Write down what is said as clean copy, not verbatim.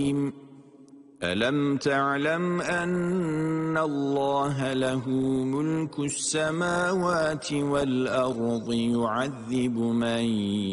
ألم تعلم أن الله له ملك السماوات والأرض يعذب من